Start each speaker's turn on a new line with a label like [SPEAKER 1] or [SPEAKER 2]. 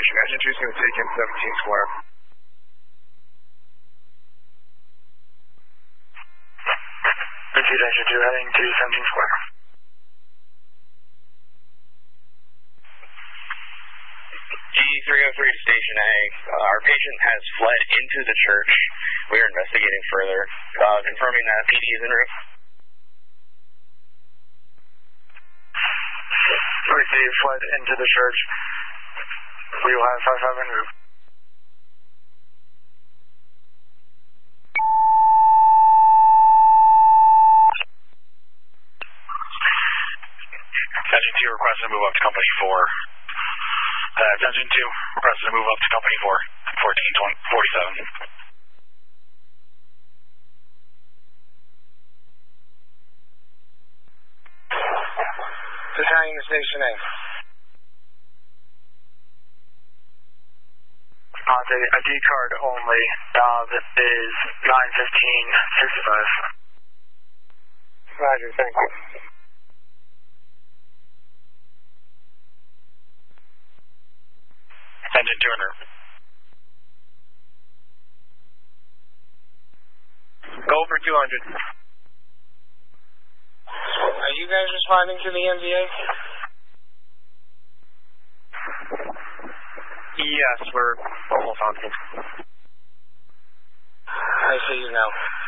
[SPEAKER 1] station. Engine 2 is going to take in 17 square.
[SPEAKER 2] Repeat engine 2 heading to 17 square.
[SPEAKER 3] G303 to Station A. Our patient has fled into the church. We are investigating further. Confirming that PD is en route.
[SPEAKER 2] Receive, fled into the church. We will have 55 en route.
[SPEAKER 4] Engine 2 requesting to move up to Company 4. Engine 2 requesting to move up to Company 4, 1447.
[SPEAKER 1] Battalion to Station A.
[SPEAKER 2] ID card only. That is 91565.
[SPEAKER 1] Roger, thank you.
[SPEAKER 4] Engine 2 en route.
[SPEAKER 1] Go for 200. Are you guys responding to the MVA?
[SPEAKER 2] Yes, we're almost on.
[SPEAKER 1] I see you now.